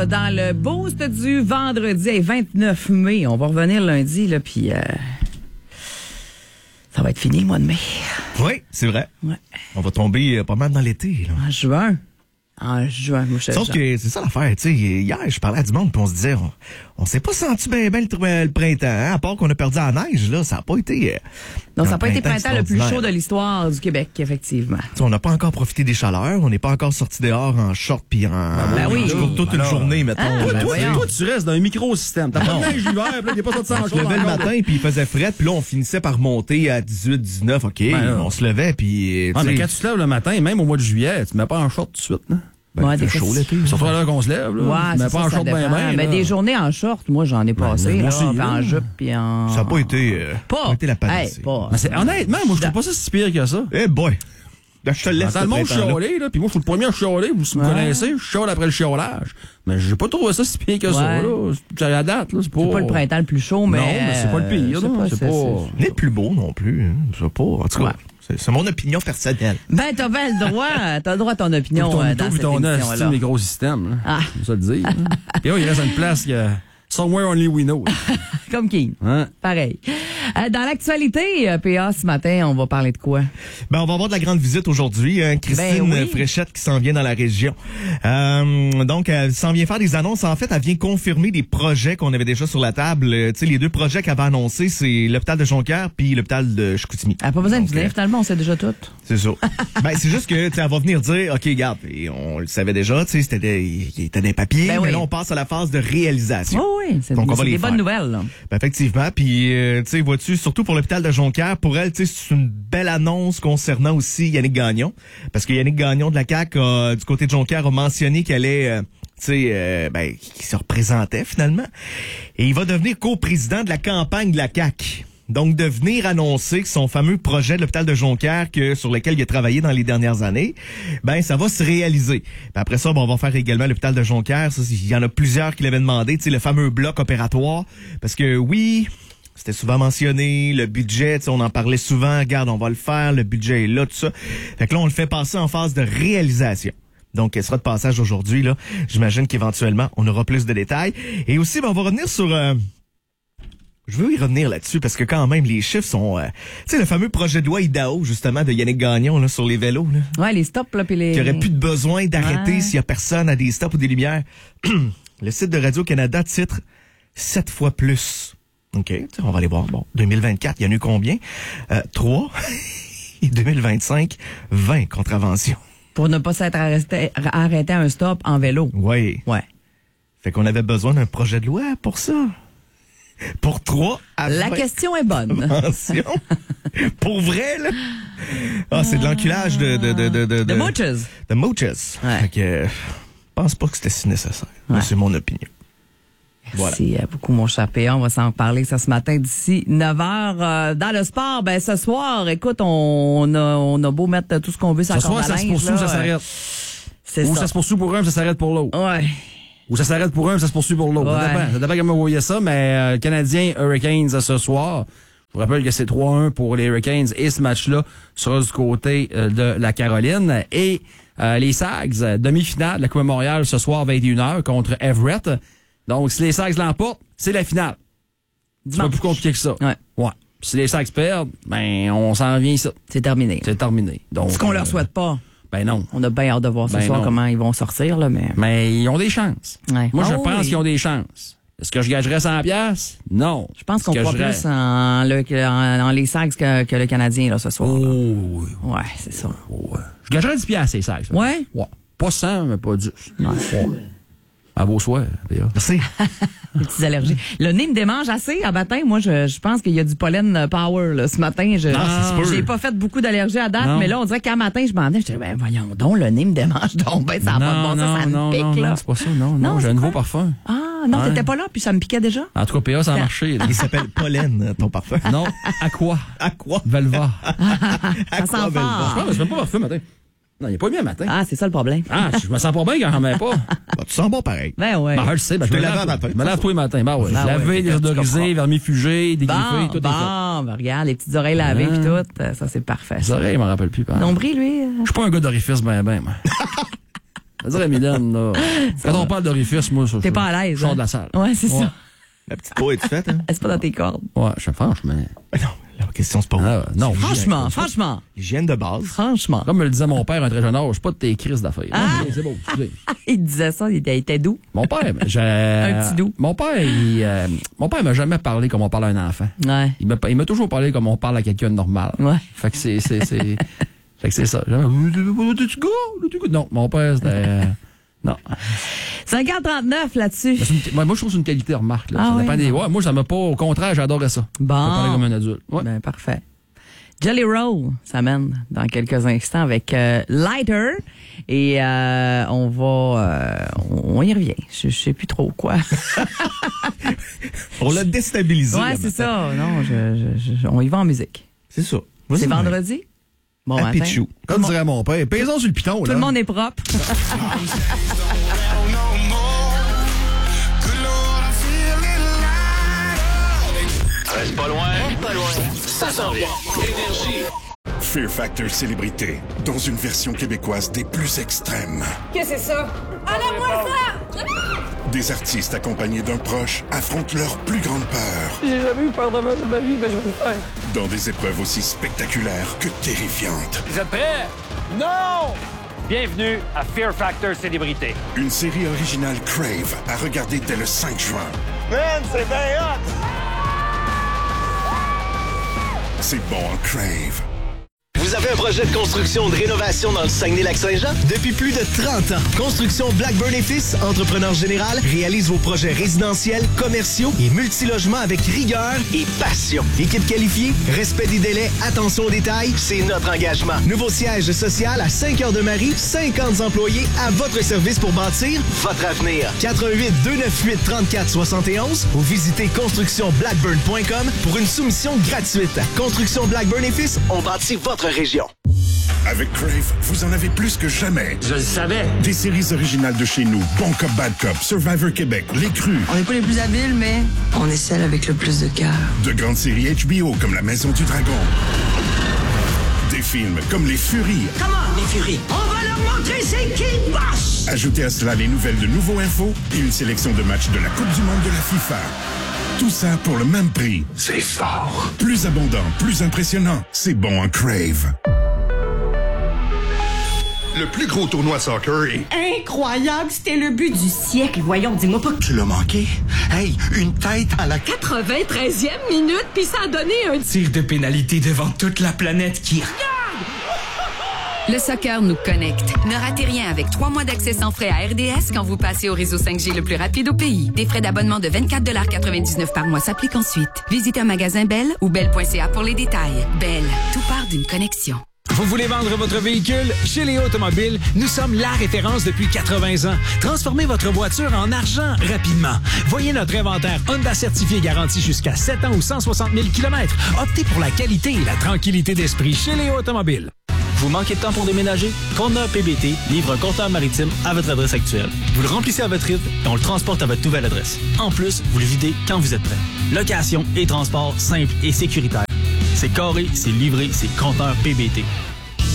Dans le boost du vendredi 29 mai, on va revenir lundi, là, puis ça va être fini le mois de mai. Oui, c'est vrai. Ouais. On va tomber pas mal dans l'été. Là. En juin, moi, je Sauf que c'est ça l'affaire, tu sais. Hier, je parlais à du monde, puis on se disait, on s'est pas senti bien le printemps, hein, à part qu'on a perdu la neige, là, ça n'a pas été. Non, ça n'a pas été le printemps le plus extraordinaire. chaud de l'histoire du Québec, effectivement. T'sais, on n'a pas encore profité des chaleurs, on n'est pas encore sorti dehors en short puis en. Ben oui. Toute une journée, mettons. Toi, tu restes dans un micro-système. T'as pas de neige l'hiver, puis là, t'es pas sorti sans On se levait le matin, puis il faisait frais, puis là, on finissait par monter à 18, 19, OK. On se levait, puis. Ah, mais quand tu te lèves le matin, même au mois de juillet, tu te mets pas en short tout de suite, là. Ouais, il fait chaud l'été. Surtout à l'heure qu'on se lève, là. Ouais, tu te mets c'est pas en ça short dépend. ben. Mais des journées en short, moi, j'en ai passé, moi là, aussi, puis en là. jupe, puis en... Ça n'a pas été. Pas. été la panacée. Hey, pas. Honnêtement, moi, je trouve pas ça si pire que ça. Eh boy! Là, je te laisse. Attends, le monde chialé, là, puis moi, je suis le premier à chialer, vous me connaissez, je chiale après le chiolage. Mais j'ai pas trouvé ça si pire que ça, là. C'est à la date, là, c'est pas... C'est pas le printemps le plus chaud, mais... Non, mais c'est pas le pire, non. C'est pas... Ce n'est plus beau non plus. Hein. Je sais pas. En tout cas, c'est mon opinion personnelle. Ben, t'as bien le droit. T'as le droit à ton opinion dans cette émission-là. C'est micro-système, là. Ah. Je vais ça le dire. Et là, il reste une place que... Somewhere only we know. Comme King. Hein? Pareil. Dans l'actualité, PA, ce matin, on va parler de quoi? Ben, on va avoir de la grande visite aujourd'hui. Hein, Christine Ben oui. Fréchette qui s'en vient dans la région. Donc, elle s'en vient faire des annonces. En fait, elle vient confirmer des projets qu'on avait déjà sur la table. Tu sais, les deux projets qu'elle avait annoncés, c'est l'hôpital de Jonquière puis l'hôpital de Chicoutimi. Elle n'a pas besoin de Donc, venir, finalement, on sait déjà tout. C'est ça. Ben, c'est juste que, tu sais, elle va venir dire, OK, regarde, et on le savait déjà, tu sais, il était des papiers, Ben mais oui. là, on passe à la phase de réalisation. Oh oui, c'est Donc, on va les des faire. bonnes nouvelles. Là. Ben, effectivement. Puis, tu sais, vois-tu, surtout pour l'hôpital de Jonquière, pour elle, tu sais, c'est une belle annonce concernant aussi Yannick Gagnon. Parce que Yannick Gagnon de la CAQ, du côté de Jonquière, a mentionné qu'elle est, tu sais, ben, qui se représentait finalement. Et il va devenir coprésident de la campagne de la CAQ. Donc, de venir annoncer que son fameux projet de l'hôpital de Jonquière, sur lequel il a travaillé dans les dernières années, ben ça va se réaliser. Puis après ça, bon, on va faire également l'hôpital de Jonquière. Ça, il y en a plusieurs qui l'avaient demandé, tu sais, le fameux bloc opératoire. Parce que oui, c'était souvent mentionné, le budget, tu sais, on en parlait souvent. Regarde, on va le faire, le budget est là, tout ça. Fait que là, on le fait passer en phase de réalisation. Donc, elle sera de passage aujourd'hui, là. J'imagine qu'éventuellement, on aura plus de détails. Et aussi, ben, on va revenir sur... Je veux y revenir là-dessus parce que quand même, les chiffres sont... tu sais, le fameux projet de loi IDAO, justement, de Yannick Gagnon là, sur les vélos. Là, Ouais, les stops, là, puis les... qu'il n'y aurait plus de besoin d'arrêter s'il y a personne à des stops ou des lumières. Le site de Radio-Canada titre 7 fois plus. OK, on va aller voir. Bon, 2024, il y en a eu combien? 3. Et 2025, 20 contraventions. Pour ne pas s'être arrêté à un stop en vélo. Oui. Ouais. Fait qu'on avait besoin d'un projet de loi pour ça. Pour 3 à 20 La question est bonne. contraventions. Pour vrai, là? Ah, c'est de l'enculage de mooches. De mooches. Ouais. Fait que, je pense pas que c'était si nécessaire. Ouais. Mais c'est mon opinion. Voilà. Merci beaucoup, mon cher PA. On va s'en reparler ça ce matin d'ici 9h. Dans le sport, ben ce soir, écoute, on a beau mettre tout ce qu'on veut sur la Ce corde soir, à ça se linge, poursuit ou là, ça s'arrête. C'est Ou ça. ça se poursuit pour un, ça s'arrête pour l'autre. Ouais. Ou ça s'arrête pour un, ça se poursuit pour l'autre. Ouais. Ça dépend comment vous voyez ça, mais Canadiens Hurricanes ce soir. Je vous rappelle que c'est 3-1 pour les Hurricanes et ce match-là sera du côté de la Caroline. Et les Sags, demi-finale de la Coupe Montréal ce soir 21h contre Everett. Donc, si les Sags l'emportent, c'est la finale. C'est pas plus compliqué que ça. Ouais. Si les Sags perdent, ben on s'en vient ici. C'est terminé. C'est terminé. Donc, Ce qu'on leur souhaite pas. Ben non. On a bien hâte de voir ce Ben soir non. comment ils vont sortir, là, mais... Mais ils ont des chances. Ouais. Moi, je Oh, pense oui. qu'ils ont des chances. Est-ce que je gagerais 100$? Non. Je pense qu'on Est-ce que croit plus en les Sags que le Canadien, là, ce soir. Oh, là. oui. Ouais, c'est ça. Ouais. Je gagerais 10$, les Sags. Ouais? Ouais. Pas 100, mais pas 10. Ouais. À vos souhaits, d'ailleurs. Merci. Les petites allergies. Le nez me démange assez à matin. Moi, je pense qu'il y a du pollen power, là. Ce matin, j'ai pas fait beaucoup d'allergies à date, Non. mais là, on dirait qu'à matin, je m'en venais, je disais, ben, voyons donc, le nez me démange donc, ben, ça a pas de bon sens, ça me pique, là. Non, c'est pas ça, non, j'ai un nouveau parfum. Ah, non, Ouais. t'étais pas là, puis ça me piquait déjà. En tout cas, PA, ça a marché. là. Il s'appelle Pollen, ton parfum. Non, à quoi? À quoi? Velva. Ça sent Velva? fort. Je pense même pas parfum matin. Non, il est pas mis à matin. Ah, c'est ça le problème. Ah, je me sens pas bien quand j'en mets pas. Bah, tu sens bon pareil. Ben, ouais. Ben, je le sais, ben, je te me lave lave à matin. Je me lave tous les matins. Ben, ouais. Ben, Lavé, ouais. désodorisé, vermifugé, dégriffé, Bon, tout est fait. ben, regarde, les petites oreilles lavées puis tout, ça c'est parfait. Les ça. oreilles, je m'en rappelle plus. Nombril, lui. Je suis pas un gars d'orifice ben, moi. Je veux dire à Mylène, là. Quand on parle d'orifice, moi, T'es pas à l'aise. Je sors hein? de la salle. Ouais, c'est ça. La petite peau est faite, hein? C'est pas dans tes cordes. Ouais, je suis franchement. Non, la question, c'est pas Non. Franchement. l'hygiène de base. Franchement. Comme me le disait mon père, un très jeune âge, pas de tes crises d'affaires. Non, mais c'est beau, excusez. Il disait ça, il était doux. Mon père, Un petit doux. Mon père m'a jamais parlé comme on parle à un enfant. Ouais. Il m'a toujours parlé comme on parle à quelqu'un de normal. Ouais. Fait que c'est fait que c'est ça. T'es-tu gars? Non, mon père, c'était... non. 50-39 là-dessus. Moi, je trouve que c'est une qualité de remarque. Là. Ah Ça oui, dépend des... Ouais, moi, ça m'a pas... Au contraire, j'adorais ça. Bon. Je parler comme un adulte. Ouais. Ben, parfait. Jelly Roll s'amène dans quelques instants avec Lighter. Et on y revient. Je sais plus trop quoi. On l'a déstabilisé. Ouais, c'est ça. Non, on y va en musique. C'est ça. C'est vendredi? Bon matin. Pichou. Comme dirait mon père, payons sur le piton. Tout le monde est propre. Reste pas loin. Ça s'en vient. Énergie. Fear Factor Célébrité, dans une version québécoise des plus extrêmes. Qu'est-ce que c'est ça? Enlève-moi ça! Des artistes accompagnés d'un proche affrontent leur plus grande peur. J'ai jamais eu peur de ma vie, mais je vais le faire. Dans des épreuves aussi spectaculaires que terrifiantes. Vous êtes prêts? Non! Bienvenue à Fear Factor Célébrité. Une série originale Crave à regarder dès le 5 juin. Man, c'est bien hot! C'est bon en Crave. Vous avez un projet de construction ou de rénovation dans le Saguenay-Lac-Saint-Jean? Depuis plus de 30 ans, Construction Blackburn & Fils, entrepreneur général, réalise vos projets résidentiels, commerciaux et multilogements avec rigueur et passion. Équipe qualifiée, respect des délais, attention aux détails, c'est notre engagement. Nouveau siège social à Saint-Cœur-de-Marie, 50 employés à votre service pour bâtir votre avenir. 88 298 34 71 ou visitez constructionblackburn.com pour une soumission gratuite. Construction Blackburn & Fils, on bâtit votre région. Avec Crave, vous en avez plus que jamais. Je le savais. Des séries originales de chez nous. Bon Cop, Bad Cop, Survivor Québec, Les Crus. On n'est pas les plus habiles, mais on est celle avec le plus de cœur. De grandes séries HBO comme La Maison du Dragon. Des films comme Les Furies. Comment, les furies? On va leur montrer c'est qui le boss! Ajoutez à cela les nouvelles de Nouveau Info et une sélection de matchs de la Coupe du Monde de la FIFA. Tout ça pour le même prix. C'est fort. Plus abondant, plus impressionnant. C'est bon en Crave. Le plus gros tournoi soccer est... Incroyable, c'était le but du siècle. Voyons, dis-moi pas que... Tu l'as manqué? Hey, une tête à la... 93e minute, puis ça a donné un... Tir de pénalité devant toute la planète qui... Le soccer nous connecte. Ne ratez rien avec 3 mois d'accès sans frais à RDS quand vous passez au réseau 5G le plus rapide au pays. Des frais d'abonnement de 24,99 par mois s'appliquent ensuite. Visitez un magasin Bell ou bell.ca pour les détails. Bell, tout part d'une connexion. Vous voulez vendre votre véhicule? Chez Léo Automobile, nous sommes la référence depuis 80 ans. Transformez votre voiture en argent rapidement. Voyez notre inventaire Honda certifié garanti jusqu'à 7 ans ou 160 000 km. Optez pour la qualité et la tranquillité d'esprit chez Léo Automobile. Vous manquez de temps pour déménager? Conteneur PBT livre un compteur maritime à votre adresse actuelle. Vous le remplissez à votre rythme et on le transporte à votre nouvelle adresse. En plus, vous le videz quand vous êtes prêt. Location et transport simple et sécuritaire. C'est carré, c'est livré, c'est compteur PBT.